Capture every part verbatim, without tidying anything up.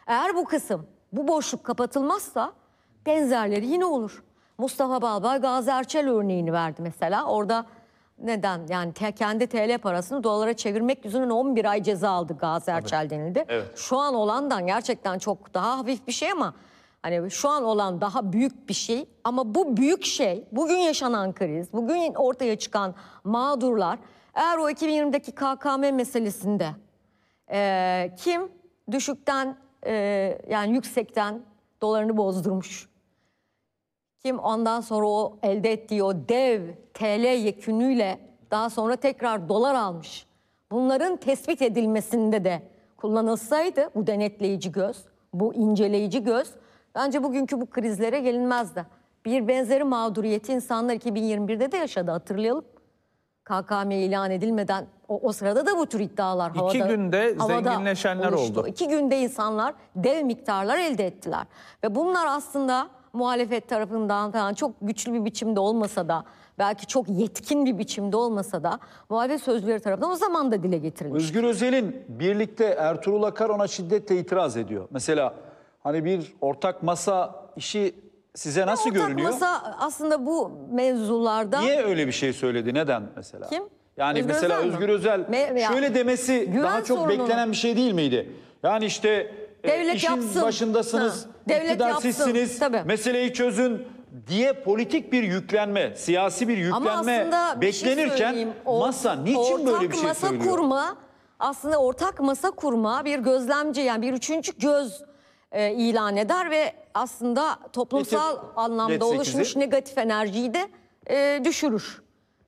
Eğer bu kısım, bu boşluk kapatılmazsa benzerleri yine olur. Mustafa Balbay Gazi Erçel örneğini verdi mesela. Orada neden? Yani te, kendi T L parasını dolara çevirmek yüzünden on bir ay ceza aldı Gazi Erçel denildi. Evet. Şu an olandan gerçekten çok daha hafif bir şey ama hani şu an olan daha büyük bir şey. Ama bu büyük şey, bugün yaşanan kriz, bugün ortaya çıkan mağdurlar, eğer o iki bin yirmideki K K M meselesinde e, kim düşükten e, yani yüksekten dolarını bozdurmuş, kim ondan sonra o elde ettiği o dev T L yekünüyle daha sonra tekrar dolar almış. Bunların tespit edilmesinde de kullanılsaydı bu denetleyici göz, bu inceleyici göz, bence bugünkü bu krizlere gelinmezdi. Bir benzeri mağduriyeti insanlar iki bin yirmi birde de yaşadı, hatırlayalım. K K M ilan edilmeden o, o sırada da bu tür iddialar İki havada, günde havada zenginleşenler oluştu. oldu. İki günde insanlar dev miktarlar elde ettiler. Ve bunlar aslında muhalefet tarafından falan çok güçlü bir biçimde olmasa da, belki çok yetkin bir biçimde olmasa da muhalefet sözcüleri tarafından o zaman da dile getirilmiş. Özgür Özel'in birlikte Ertuğrul Akar ona şiddetle itiraz ediyor. Mesela hani bir ortak masa işi size nasıl Ortak görünüyor? masa aslında bu mevzularda... Niye öyle bir şey söyledi? Neden mesela? Kim? Yani Özgür mesela Özel mi? Özgür Özel Me- ya- şöyle demesi Güven daha çok sorununu- beklenen bir şey değil miydi? Yani işte e, Devlet işin yapsın. başındasınız, Ha, devlet iktidar yapsın, sizsiniz, tabii. meseleyi çözün diye politik bir yüklenme, siyasi bir Ama yüklenme aslında bir şey beklenirken söyleyeyim, o- masa niçin böyle bir şey masa söylüyor? kurma, aslında ortak masa kurma bir gözlemci, yani bir üçüncü göz e, ilan eder ve aslında toplumsal Getir, anlamda Jet sekizi. oluşmuş negatif enerjiyi de e, düşürür.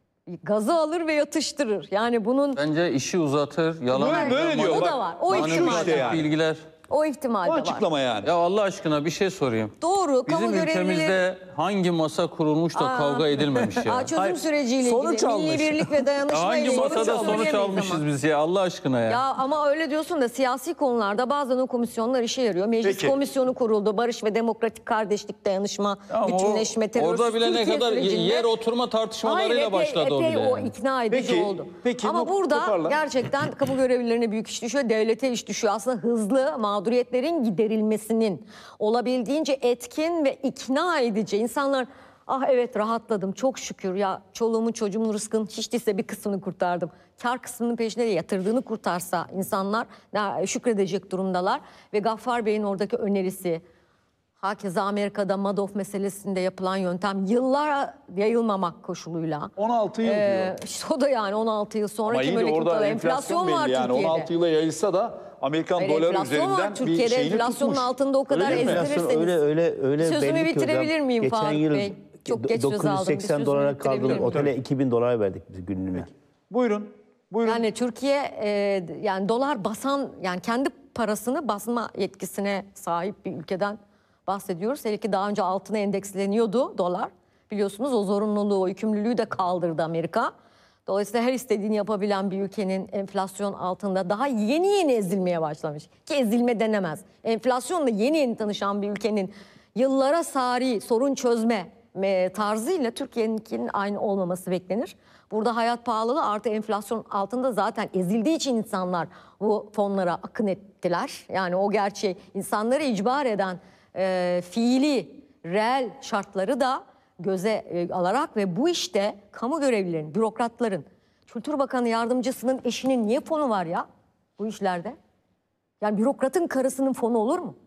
Gazı alır ve yatıştırır. Yani bunun Bence işi uzatır, yalan. Böyle- böyle diyor, o bak. da var. O Bana ihtimal işte de var. yani. bilgiler. O ihtimal de Bu var. açıklama yani. Ya Allah aşkına bir şey sorayım. Doğru. Kamu Bizim görevlileri... ülkemizde hangi masa kurulmuş da Aa. kavga edilmemiş ya? Aa, çözüm Hayır, süreciyle sonuç ilgili almış. milli birlik ve dayanışma Hangi ile ilgili masada sonuç söyleyemeyiz almışız ama. biz ya Allah aşkına ya? Ya ama öyle diyorsun da siyasi konularda bazen o komisyonlar işe yarıyor. Meclis Peki. komisyonu kuruldu. Barış ve Demokratik Kardeşlik, Dayanışma, Ama o- Bütünleşme, Terörist orada bile ne Türkiye kadar sürecinde- yer oturma tartışmalarıyla Hayır, epey, başladı o epey bile. o yani. ikna edici Peki, oldu. peki, Ama bu- burada toparla. gerçekten kamu görevlilerine büyük iş düşüyor, devlete iş düşüyor. Aslında hızlı mağduriyetlerin giderilmesinin olabildiğince etkin ve ikna edici. İnsanlar ah evet rahatladım çok şükür ya çoluğumun çocuğumun rızkının hiç değilse bir kısmını kurtardım. Kar kısmının peşine de yatırdığını kurtarsa insanlar ne- şükredecek durumdalar. Ve Gaffar Bey'in oradaki önerisi, hakeza Amerika'da Madoff meselesinde yapılan yöntem yıllara yayılmamak koşuluyla. on altı yıl Ee, diyor. işte o da yani on altı yıl sonra Ama kim iyi de öyle kim orada kalır? enflasyon, Enflasyon var belli yani. Türkiye'de. on altı yıla yayılsa da Amerikan Hayır, doları enflasyon üzerinden var bir Türkiye'de, şeyini enflasyonun tutmuş. altında o kadar Öyle mi? ezdi- Enflasyon Verirseniz. öyle öyle öyle Sözümü belli ki bitirebilir hocam. miyim Geçen Faruk yıl Bey? Çok geç söz aldım. Bir dokuz yüz seksen sözümü dolara bitirebilir kaldığım miyim? otele iki bin dolar verdik biz günlüğüne. Buyurun. Buyurun. Yani Türkiye e, yani dolar basan, yani kendi parasını basma yetkisine sahip bir ülkeden bahsediyoruz. Hele ki daha önce altına endeksleniyordu dolar. Biliyorsunuz o zorunluluğu, o yükümlülüğü de kaldırdı Amerika. Dolayısıyla her istediğini yapabilen bir ülkenin enflasyon altında daha yeni yeni ezilmeye başlamış. Ki ezilme denemez. Enflasyonla yeni yeni tanışan bir ülkenin yıllara sari sorun çözme e, tarzıyla Türkiye'ninkinin aynı olmaması beklenir. Burada hayat pahalılığı artı enflasyon altında zaten ezildiği için insanlar bu fonlara akın ettiler. Yani o gerçeği insanları icbar eden e, fiili, reel şartları da göze e, alarak ve bu işte kamu görevlilerinin, bürokratların, Kültür Bakanı yardımcısının eşinin niye fonu var ya bu işlerde? Yani bürokratın karısının fonu olur mu?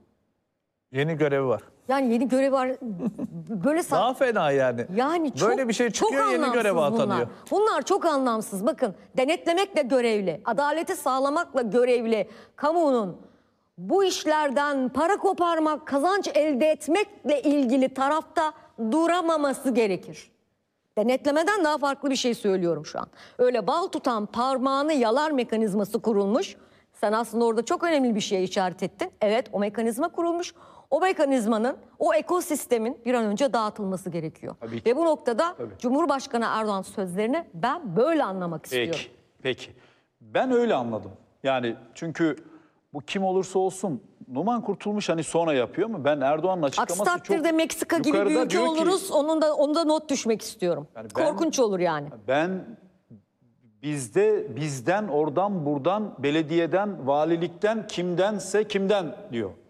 Yeni görevi var. Yani yeni görev var. Böyle sa- Daha fena yani. Yani çok, Böyle bir şey çok çıkıyor, yeni anlamsız göreve bunlar. atanıyor. Bunlar çok anlamsız. Bakın, denetlemekle görevli, adaleti sağlamakla görevli kamunun bu işlerden para koparmak, kazanç elde etmekle ilgili tarafta duramaması gerekir. Denetlemeden daha farklı bir şey söylüyorum şu an. Öyle bal tutan parmağını yalar mekanizması kurulmuş. Sen aslında orada çok önemli bir şeye işaret ettin. Evet, o mekanizma kurulmuş. O mekanizmanın, o ekosistemin bir an önce dağıtılması gerekiyor. Tabii ki. Ve bu noktada Tabii. Cumhurbaşkanı Erdoğan sözlerini ben böyle anlamak istiyorum. Peki. Peki. Ben öyle anladım. Yani çünkü bu kim olursa olsun Numan Kurtulmuş hani sonra yapıyor mu? Ben Erdoğan'ın Aksi açıklaması çok takdirde Meksika gibi bir yukarıda ülke diyor ki, oluruz. Onun da, onda not düşmek istiyorum. Yani ben- Korkunç olur yani. Ben bizde bizden oradan buradan belediyeden valilikten kimdense kimden diyor.